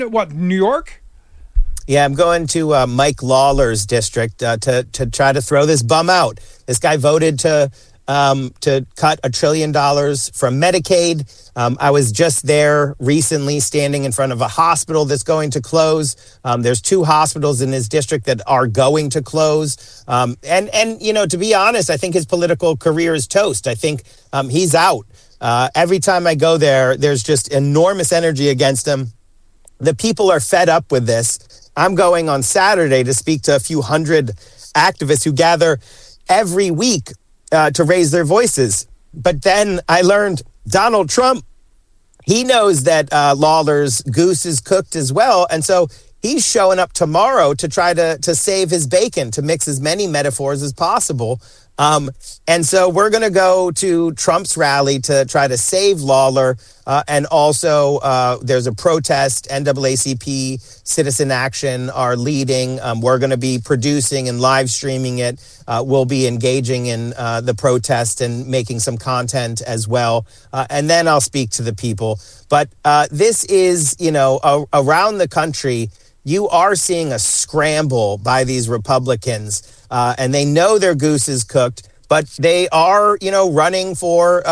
What, New York? Yeah, I'm going to Mike Lawler's district to try to throw this bum out. This guy voted to cut $1 trillion from Medicaid. I was just there recently standing in front of a hospital that's going to close. There's 2 hospitals in his district that are going to close. And you know, to be honest, I think his political career is toast. I think he's out. Every time I go there, there's just enormous energy against him. The people are fed up with this. I'm going on Saturday to speak to a few hundred activists who gather every week to raise their voices. But then I learned Donald Trump, he knows that Lawler's goose is cooked as well. And so he's showing up tomorrow to try to save his bacon, to mix as many metaphors as possible. And so we're going to go to Trump's rally to try to save Lawler. And also there's a protest. NAACP, Citizen Action are leading. We're going to be producing and live streaming it. We'll be engaging in the protest and making some content as well. And then I'll speak to the people. But this is, you know, around the country, you are seeing a scramble by these Republicans. And they know their goose is cooked, but they are, you know, running for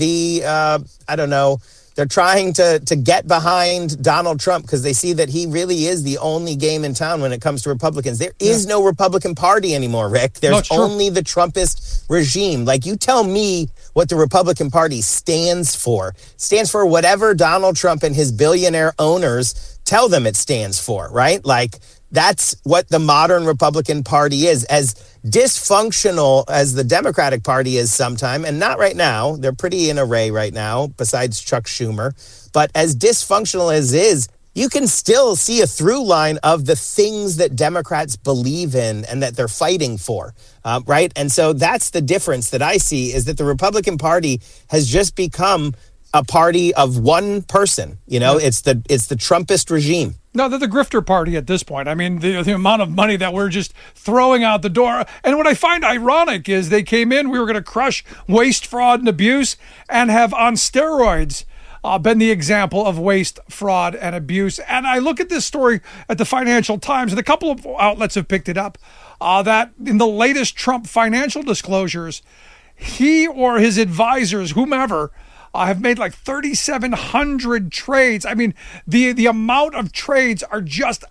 I don't know, they're trying to get behind Donald Trump because they see that he really is the only game in town when it comes to Republicans. There is no Republican Party anymore, Rick. There's only the Trumpist regime. Like, you tell me what the Republican Party stands for. It stands for whatever Donald Trump and his billionaire owners tell them it stands for, right? Like, that's what the modern Republican Party is. As dysfunctional as the Democratic Party is sometime, and not right now, they're pretty in array right now, besides Chuck Schumer, but as dysfunctional as is, you can still see a through line of the things that Democrats believe in and that they're fighting for, right? And so that's the difference that I see, is that the Republican Party has just become a party of one person. You know, it's the Trumpist regime. No, they're the grifter party at this point. I mean, the amount of money that we're just throwing out the door. And what I find ironic is they came in, we were going to crush waste, fraud, and abuse, and have on steroids been the example of waste, fraud, and abuse. And I look at this story at the Financial Times, and a couple of outlets have picked it up, that in the latest Trump financial disclosures, he or his advisors, whomever, have made like 3,700 trades. I mean, the amount of trades are just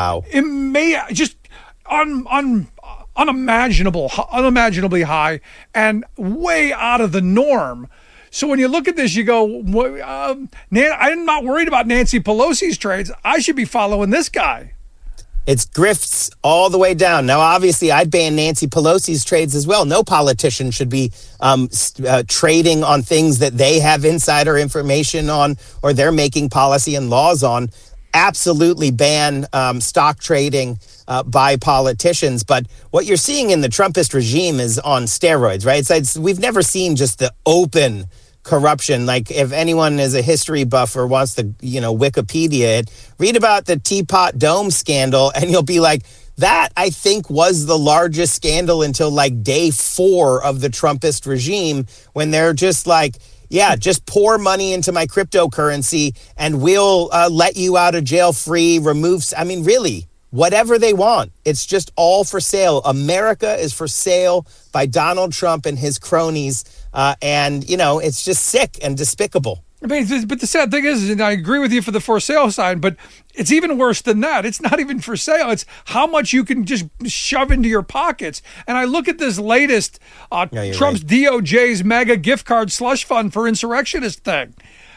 just unimaginably high and way out of the norm. So when you look at this, you go, I'm not worried about Nancy Pelosi's trades. I should be following this guy. It's grifts all the way down. Now, obviously, I'd ban Nancy Pelosi's trades as well. No politician should be trading on things that they have insider information on or they're making policy and laws on. Absolutely ban stock trading by politicians. But what you're seeing in the Trumpist regime is on steroids, right? We've never seen just the open corruption. Like, if anyone is a history buff or wants to, Wikipedia it, read about the Teapot Dome scandal, and you'll be like, that, I think, was the largest scandal until like day 4 of the Trumpist regime, when they're just like, just pour money into my cryptocurrency and we'll let you out of jail free, really, whatever they want. It's just all for sale. America is for sale by Donald Trump and his cronies. And it's just sick and despicable. I mean, but the sad thing is, and I agree with you for the for sale sign, but it's even worse than that. It's not even for sale. It's how much you can just shove into your pockets. And I look at this latest Trump's right. DOJ's mega gift card slush fund for insurrectionist thing.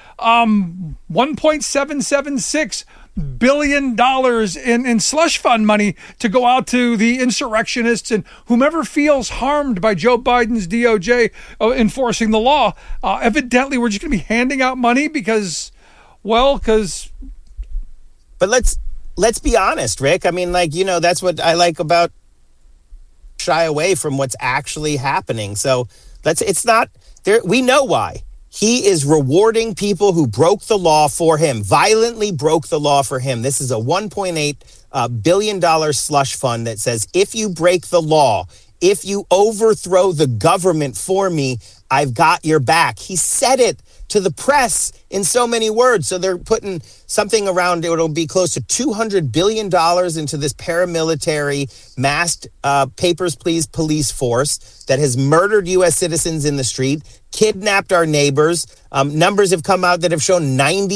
$1.776 billion in slush fund money to go out to the insurrectionists and whomever feels harmed by Joe Biden's DOJ enforcing the law. Evidently, we're just going to be handing out money because. But let's be honest, Rick. I mean, that's what I like about shy away from what's actually happening. So it's not there. We know why. He is rewarding people who broke the law for him, violently broke the law for him. This is a $1.8 billion slush fund that says, if you break the law, if you overthrow the government for me, I've got your back. He said it to the press in so many words. So they're putting something around, it'll be close to $200 billion into this paramilitary masked Papers, Please police force that has murdered U.S. citizens in the street, kidnapped our neighbors. Numbers have come out that have shown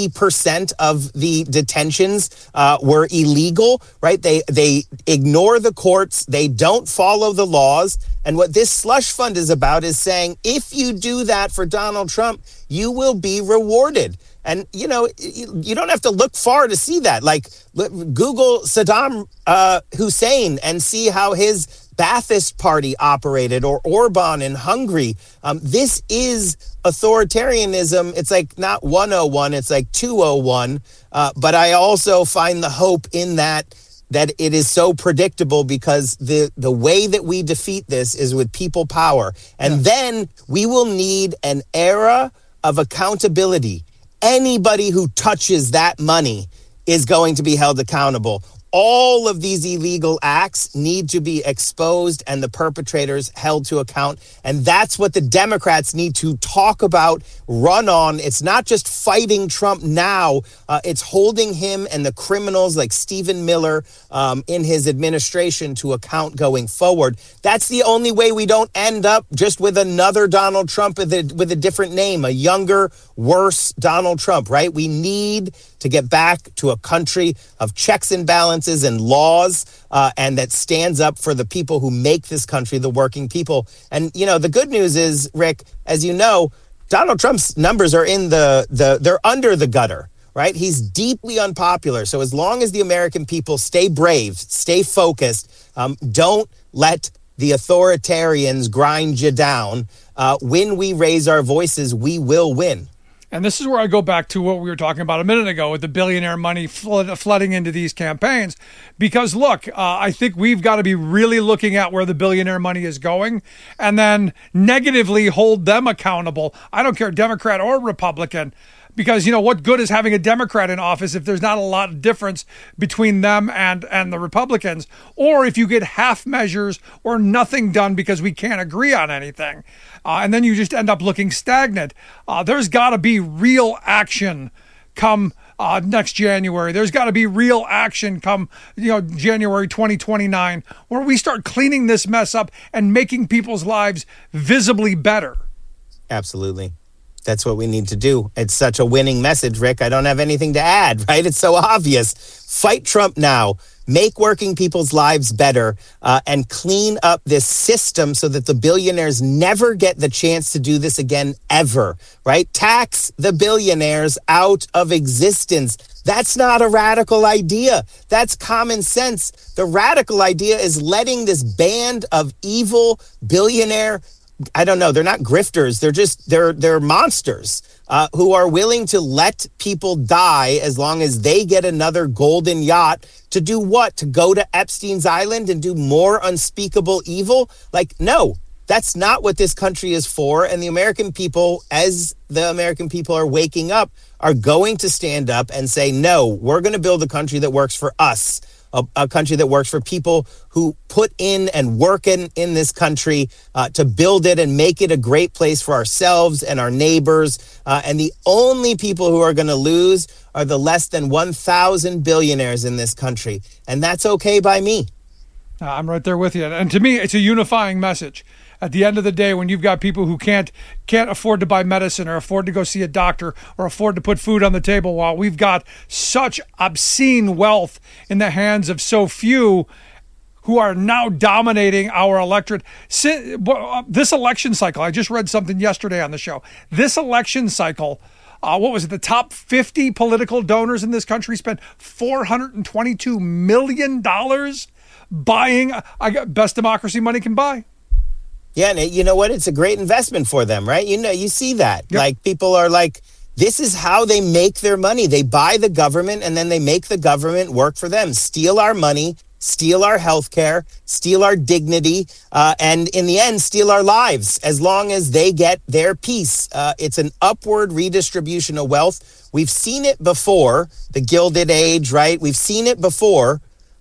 90% of the detentions were illegal, right? They ignore the courts. They don't follow the laws. And what this slush fund is about is saying, if you do that for Donald Trump, you will be rewarded. And, you know, you don't have to look far to see that. Like, Google Saddam Hussein and see how his Ba'athist party operated, or Orban in Hungary. This is authoritarianism. It's like not 101, it's like 201. But I also find the hope in that it is so predictable, because the way that we defeat this is with people power. And then we will need an era of accountability. Anybody who touches that money is going to be held accountable. All of these illegal acts need to be exposed and the perpetrators held to account. And that's what the Democrats need to talk about, run on. It's not just fighting Trump now. It's holding him and the criminals like Stephen Miller in his administration to account going forward. That's the only way we don't end up just with another Donald Trump with a different name, a younger, worse Donald Trump, right? We need to get back to a country of checks and balances and laws, and that stands up for the people who make this country, the working people. And, you know, the good news is, Rick, as you know, Donald Trump's numbers are in they're under the gutter, right? He's deeply unpopular. So as long as the American people stay brave, stay focused, don't let the authoritarians grind you down, when we raise our voices, we will win. And this is where I go back to what we were talking about a minute ago with the billionaire money flooding into these campaigns. Because, look, I think we've got to be really looking at where the billionaire money is going and then negatively hold them accountable. I don't care, Democrat or Republican. Because, you know, what good is having a Democrat in office if there's not a lot of difference between them and the Republicans? Or if you get half measures or nothing done because we can't agree on anything. And then you just end up looking stagnant. There's got to be real action come next January. There's got to be real action come, January 2029, where we start cleaning this mess up and making people's lives visibly better. Absolutely. That's what we need to do. It's such a winning message, Rick. I don't have anything to add, right? It's so obvious. Fight Trump now. Make working people's lives better, and clean up this system so that the billionaires never get the chance to do this again, ever, right? Tax the billionaires out of existence. That's not a radical idea. That's common sense. The radical idea is letting this band of evil billionaire, I don't know, they're not grifters. They're monsters who are willing to let people die as long as they get another golden yacht to do what? To go to Epstein's Island and do more unspeakable evil? Like, no, that's not what this country is for. And the American people, as the American people are waking up, are going to stand up and say, no, we're going to build a country that works for us. A country that works for people who put in and work in this country to build it and make it a great place for ourselves and our neighbors. And the only people who are going to lose are the less than 1,000 billionaires in this country. And that's okay by me. I'm right there with you. And to me, it's a unifying message. At the end of the day, when you've got people who can't afford to buy medicine or afford to go see a doctor or afford to put food on the table, while we've got such obscene wealth in the hands of so few who are now dominating our electorate. This election cycle, I just read something yesterday on the show. This election cycle, what was it? The top 50 political donors in this country spent $422 million buying best democracy money can buy. Yeah, and you know what? It's a great investment for them, right? You see that. Yep. Like, people are like, this is how they make their money. They buy the government and then they make the government work for them. Steal our money, steal our health care, steal our dignity, and in the end, steal our lives as long as they get their piece. It's an upward redistribution of wealth. We've seen it before, the Gilded Age, right? We've seen it before.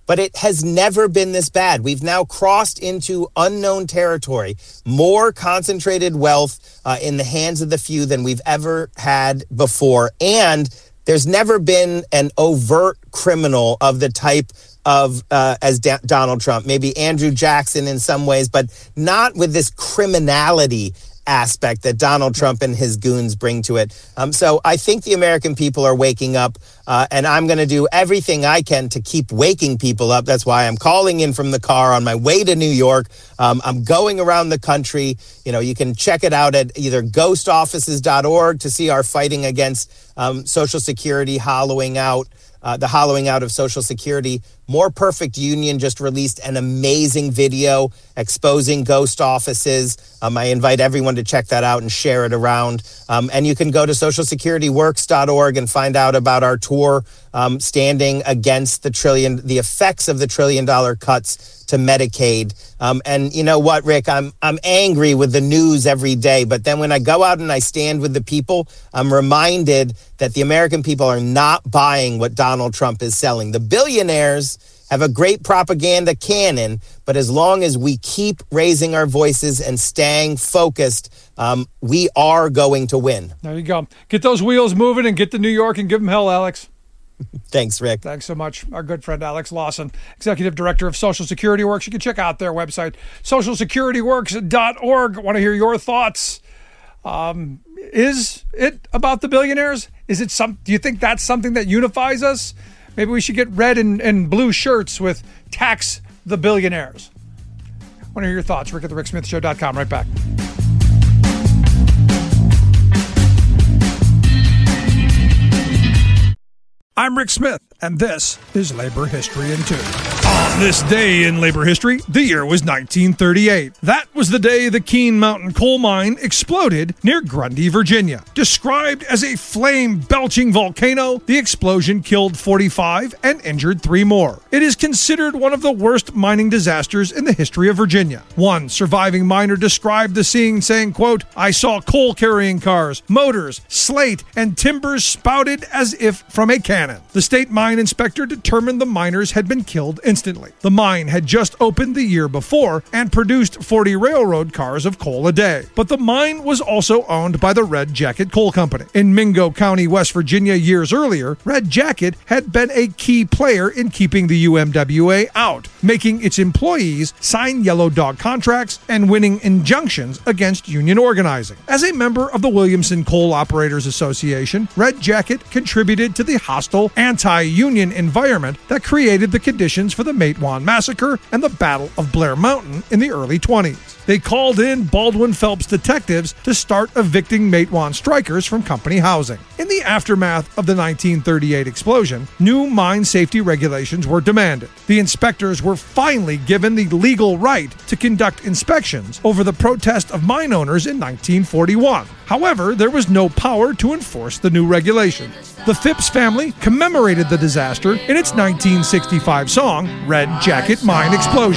but it has never been this bad. We've now crossed into unknown territory, more concentrated wealth in the hands of the few than we've ever had before. And there's never been an overt criminal of the type of as Donald Trump, maybe Andrew Jackson in some ways, but not with this criminality aspect that Donald Trump and his goons bring to it. So I think the American people are waking up, and I'm going to do everything I can to keep waking people up. That's why I'm calling in from the car on my way to New York. I'm going around the country. You can check it out at either ghostoffices.org to see our fighting against Social Security hollowing out. The hollowing out of Social Security. More Perfect Union just released an amazing video exposing ghost offices. I invite everyone to check that out and share it around. And you can go to socialsecurityworks.org and find out about our tour standing against the effects of the $1 trillion cuts to Medicaid. And you know what, Rick, I'm angry with the news every day, but then when I go out and I stand with the people, I'm reminded that the American people are not buying what Donald Trump is selling. The billionaires have a great propaganda cannon, but as long as we keep raising our voices and staying focused, we are going to win. There you go. Get those wheels moving and get to New York and give them hell, Alex. Thanks, Rick. Thanks so much. Our good friend Alex Lawson, Executive Director of Social Security Works. You can check out their website, socialsecurityworks.org. Want to hear your thoughts. Is it about the billionaires? Do you think that's something that unifies us? Maybe we should get red and blue shirts with tax the billionaires. I want to hear your thoughts. Rick at the RickSmithShow.com. Right back. I'm Rick Smith, and this is Labor History in 2. On this day in labor history, the year was 1938. That was the day the Keene Mountain coal mine exploded near Grundy, Virginia. Described as a flame-belching volcano, the explosion killed 45 and injured 3 more. It is considered one of the worst mining disasters in the history of Virginia. One surviving miner described the scene saying, quote, "I saw coal-carrying cars, motors, slate, and timbers spouted as if from a cannon. The state mine inspector determined the miners had been killed instantly. The mine had just opened the year before and produced 40 railroad cars of coal a day. But the mine was also owned by the Red Jacket Coal Company. In Mingo County, West Virginia, years earlier, Red Jacket had been a key player in keeping the UMWA out, making its employees sign yellow dog contracts and winning injunctions against union organizing. As a member of the Williamson Coal Operators Association, Red Jacket contributed to the hostile anti-union environment that created the conditions for the Matewan Massacre and the Battle of Blair Mountain in the early 20s. They called in Baldwin Phelps detectives to start evicting Matewan strikers from company housing. In the aftermath of the 1938 explosion, new mine safety regulations were demanded. The inspectors were finally given the legal right to conduct inspections over the protest of mine owners in 1941. However, there was no power to enforce the new regulations. The Phipps family commemorated the disaster in its 1965 song, Red Jacket Mine Explosion.